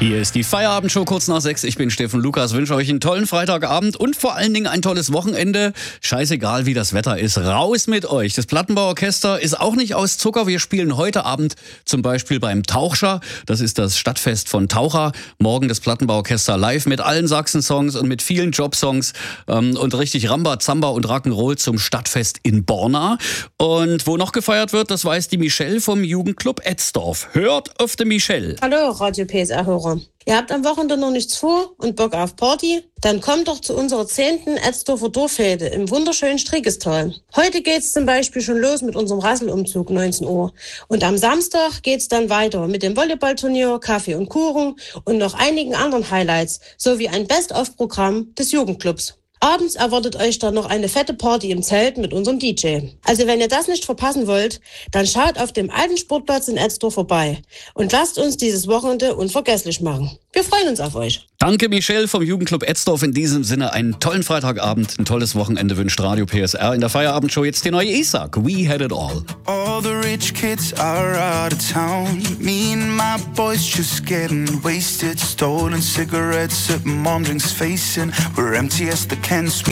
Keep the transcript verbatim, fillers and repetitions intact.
Hier ist die Feierabendshow kurz nach sechs. Ich bin Steffen Lukas, wünsche euch einen tollen Freitagabend und vor allen Dingen ein tolles Wochenende. Scheißegal, wie das Wetter ist, raus mit euch. Das Plattenbauorchester ist auch nicht aus Zucker. Wir spielen heute Abend zum Beispiel beim Tauchscher. Das ist das Stadtfest von Taucher. Morgen das Plattenbauorchester live mit allen Sachsen-Songs und mit vielen Jobsongs ähm, und richtig Ramba, Zamba und Rock'n'Roll zum Stadtfest in Borna. Und wo noch gefeiert wird, das weiß die Michelle vom Jugendclub Etzdorf. Hört auf die Michelle. Hallo Radio P S R-Hörer. Ihr habt am Wochenende noch nichts vor und Bock auf Party? Dann kommt doch zu unserer zehnten Etzdorfer Dorffete im wunderschönen Strickestal. Heute geht's zum Beispiel schon los mit unserem Rasselumzug neunzehn Uhr. Und am Samstag geht's dann weiter mit dem Volleyballturnier, Kaffee und Kuchen und noch einigen anderen Highlights sowie ein Best-of-Programm des Jugendclubs. Abends erwartet euch dann noch eine fette Party im Zelt mit unserem D J. Also wenn ihr das nicht verpassen wollt, dann schaut auf dem alten Sportplatz in Etzdorf vorbei und lasst uns dieses Wochenende unvergesslich machen. Wir freuen uns auf euch. Danke Michelle vom Jugendclub Etzdorf. In diesem Sinne einen tollen Freitagabend, ein tolles Wochenende wünscht Radio P S R. In der Feierabendshow jetzt die neue Isak. We had it all. All the rich kids are out of town. Me and my boys just getting wasted. Stolen cigarettes at mom drinks facing. We're empty as the cans.